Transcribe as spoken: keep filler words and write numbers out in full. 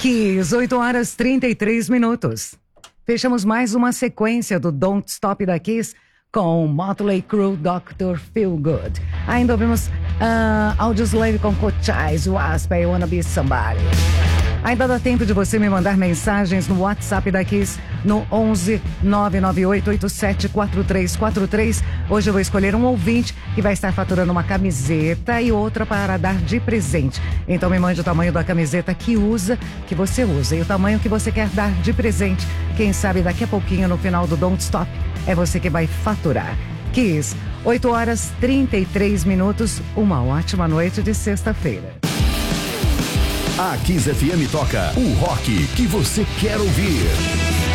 Kiss, oito horas e trinta e três minutos. Fechamos mais uma sequência do Don't Stop da Kiss com Motley Crue, doutor Feelgood. Ainda ouvimos uh, Audioslave com Cochise, Wasp, I Wanna Be Somebody. Ainda dá tempo de você me mandar mensagens no WhatsApp da Kiss no onze nove nove oito oito sete quatro três quatro três. Hoje eu vou escolher um ouvinte que vai estar faturando uma camiseta e outra para dar de presente. Então me mande o tamanho da camiseta que usa, que você usa, e o tamanho que você quer dar de presente. Quem sabe daqui a pouquinho no final do Don't Stop é você que vai faturar. Kiss, oito horas e trinta e três minutos. Uma ótima noite de sexta-feira. A Kiss F M toca o rock que você quer ouvir.